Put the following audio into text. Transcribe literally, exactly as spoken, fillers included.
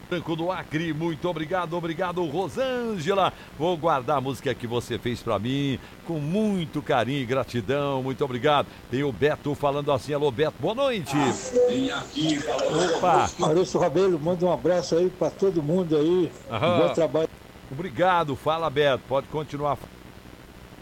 Branco do Acre, muito obrigado, obrigado, Rosângela. Vou guardar a música que você fez pra mim com muito carinho e gratidão, muito obrigado. Tem o Beto falando assim, alô Beto, boa noite. Opa. Maurício Rabelo, manda um abraço aí pra todo mundo aí. Aham. Bom trabalho. Obrigado, fala Beto, pode continuar.